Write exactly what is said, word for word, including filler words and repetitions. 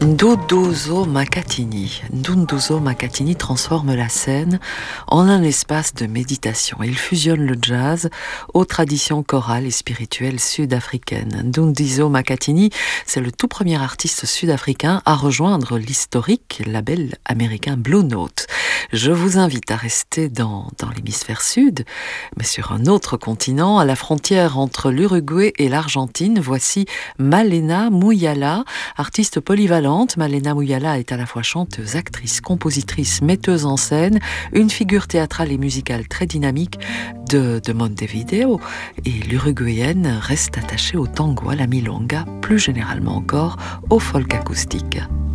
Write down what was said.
Ndunduzo Makatini. Ndunduzo Makatini transforme la scène en un espace de méditation. Il fusionne le jazz aux traditions chorales et spirituelles sud-africaines. Ndunduzo Makatini, c'est le tout premier artiste sud-africain à rejoindre l'historique label américain Blue Note. Je vous invite à rester dans, dans l'hémisphère sud, mais sur un autre continent, à la frontière entre l'Uruguay et l'Argentine. Voici Malena Mouyala, artiste polyvalente. Malena Mouyala est à la fois chanteuse, actrice, compositrice, metteuse en scène, une figure théâtrale et musicale très dynamique de, de Montevideo. Et l'uruguayenne reste attachée au tango, à la milonga, plus généralement encore au folk acoustique.